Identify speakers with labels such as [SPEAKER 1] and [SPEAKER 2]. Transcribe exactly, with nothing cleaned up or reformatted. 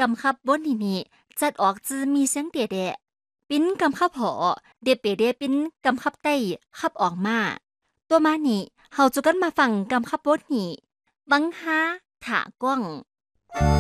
[SPEAKER 1] ำคับบนนี่นี่จัดออกจื้อมีเสียงเดะแดะปิ้นกำคับหอเดเปเดปิ้นกำคับใต้คับออกมาตัวมานี่เฮาจุกันมาฟังกำคับบนนี่บังฮาถากว้าง